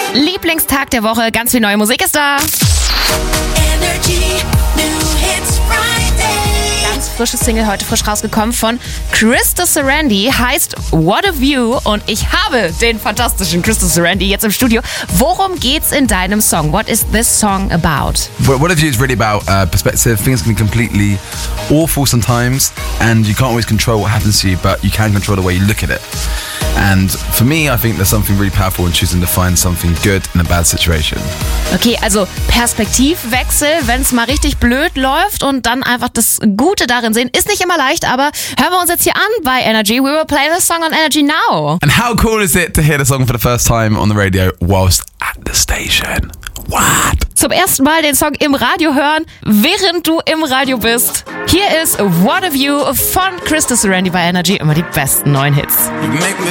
Lieblingstag der Woche, ganz viel neue Musik ist da. Energy New Hits Friday. Ganz frisches Single heute frisch rausgekommen von Krista Sarandí, heißt What a View, und ich habe den fantastischen Krista Sarandí jetzt im Studio. Worum geht's in deinem Song? What is this song about? What a View is really about perspective. Things can be completely awful sometimes, and you can't always control what happens to you, but you can control the way you look at it. And for me, I think there's something really powerful in choosing to find something good in a bad situation. Okay, also Perspektivwechsel, wenn es mal richtig blöd läuft und dann einfach das Gute darin sehen, ist nicht immer leicht, aber hören wir uns jetzt hier an bei Energy. We will play this song on Energy now. And how cool is it to hear the song for the first time on the radio whilst at the station? What? Zum ersten Mal den Song im Radio hören, während du im Radio bist. Hier ist What a View von Krista Sarandí bei Energy. Immer die besten neuen Hits.